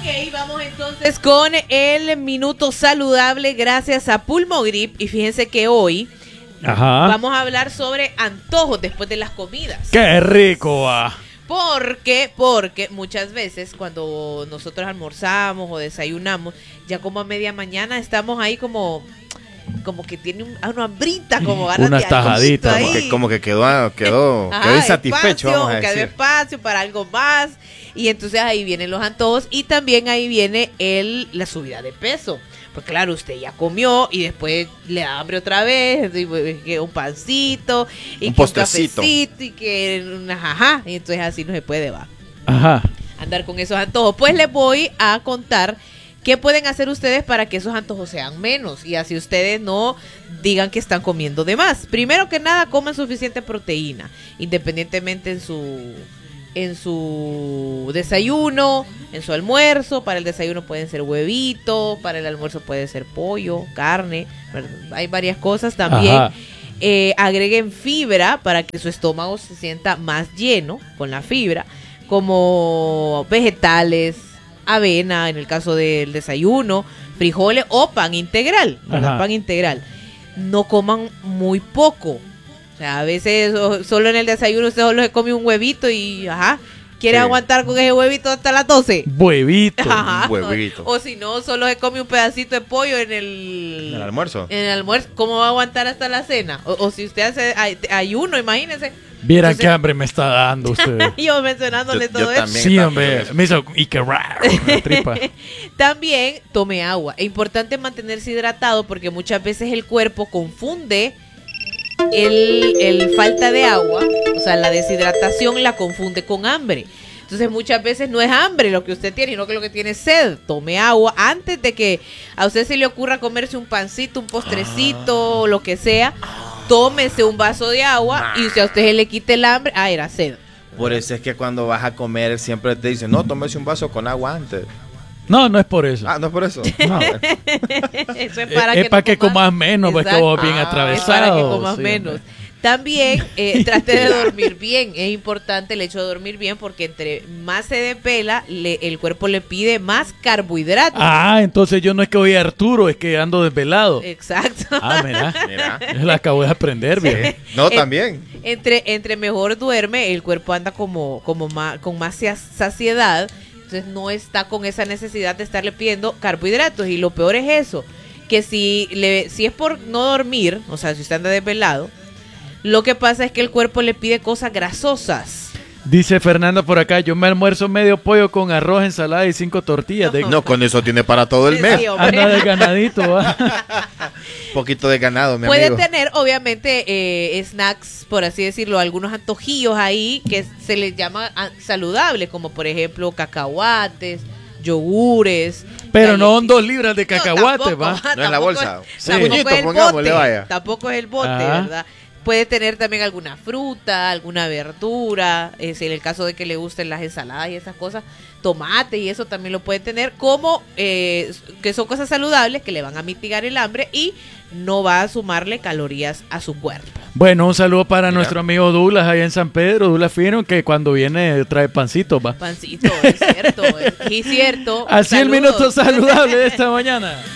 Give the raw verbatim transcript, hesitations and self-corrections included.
Ok, vamos entonces con el minuto saludable gracias a Pulmogrip. Y fíjense que hoy Ajá. vamos a hablar sobre antojos después de las comidas. ¡Qué rico va! Porque, porque muchas veces cuando nosotros almorzamos o desayunamos, ya como a media mañana estamos ahí como... como que tiene un, una hambrita, como ganas unas de algo tajaditas, ahí. Como que, como que quedó, quedó, Ajá, quedó insatisfecho, espacio, vamos a quedó decir. espacio para algo más. Y entonces ahí vienen los antojos y también ahí viene el la subida de peso. Pues claro, usted ya comió y después le da hambre otra vez, y que un pancito, y Un que postrecito. un cafecito, y que una jaja, y entonces así no se puede, va. Ajá. Andar con esos antojos. Pues les voy a contar qué pueden hacer ustedes para que esos antojos sean menos y así ustedes no digan que están comiendo de más. Primero que nada, coman suficiente proteína, independientemente en su en su desayuno, en su almuerzo. Para el desayuno pueden ser huevitos, para el almuerzo puede ser pollo, carne, ¿verdad? Hay varias cosas también. Ajá. Eh, agreguen fibra para que su estómago se sienta más lleno con la fibra, como vegetales, avena en el caso del desayuno, frijoles o pan integral, ¿verdad? Ajá. Pan integral. No coman muy poco. O sea, a veces o, solo en el desayuno usted solo se come un huevito y ajá, quiere Sí. aguantar con ese huevito hasta las doce. Huevito. Ajá. Un huevito. O, o si no, solo se come un pedacito de pollo en el, ¿En el almuerzo? En el almuerzo, ¿cómo va a aguantar hasta la cena? O, o si usted hace ay- ayuno, imagínese. Vieran Entonces- qué hambre me está dando usted. Yo mencionándole Yo- todo yo eso. también. Sí, estaba hombre. pensando eso. Me hizo y que raro la tripa. También tome agua. Es importante mantenerse hidratado porque muchas veces el cuerpo confunde el, el falta de agua, o sea, la deshidratación la confunde con hambre. Entonces muchas veces no es hambre lo que usted tiene, sino que lo que tiene es sed. Tome agua antes de que a usted se le ocurra comerse un pancito, un postrecito, o lo que sea. Tómese un vaso de agua y si a usted se le quite el hambre, ah, era sed. Por eso es que cuando vas a comer siempre te dicen, no, tómese un vaso con agua antes. No, no es por eso. Ah, no es por eso. No. Eso es Eh, para es que, para no que comas menos, pues que Exacto. vos bien Ah, atravesado. Es para que comas sí, menos. hombre. También eh, trate de dormir bien. Es importante el hecho de dormir bien porque entre más se depela, le, el cuerpo le pide más carbohidratos. Ah, entonces yo no es que voy a Arturo, es que ando desvelado. Exacto. Ah, mira. Mira. Yo la acabo de aprender, bien. No, Eh, también. Entre, entre mejor duerme, el cuerpo anda como, como más, con más sa- saciedad. Entonces no está con esa necesidad de estarle pidiendo carbohidratos. Y lo peor es eso, que si, le, si es por no dormir, o sea, si usted anda desvelado, lo que pasa es que el cuerpo le pide cosas grasosas. Dice Fernando por acá, yo me almuerzo medio pollo con arroz, ensalada y cinco tortillas. De... No, con eso tiene para todo el mes. Sí, hombre. Anda de ganadito, va. Un poquito de ganado, mi Puede amigo. tener, obviamente, eh, snacks, por así decirlo, algunos antojillos ahí que se les llama ah, saludables, como por ejemplo cacahuates, yogures. Pero no galletitas. son dos libras de cacahuate, tampoco, va. ajá, No en la tampoco bolsa. es- Sí. Tampoco Puñito, es el pongámosle, bote, vaya. tampoco es el bote, Ajá. ¿verdad? Puede tener también alguna fruta, alguna verdura, es en el caso de que le gusten las ensaladas y esas cosas, tomate y eso también lo puede tener, como eh, que son cosas saludables que le van a mitigar el hambre y no va a sumarle calorías a su cuerpo. Bueno, un saludo para Mira. nuestro amigo Douglas allá en San Pedro, Douglas Fino, que cuando viene trae pancitos, va. Pancito, es cierto, es cierto. Así el Saludos. minuto saludable de esta mañana.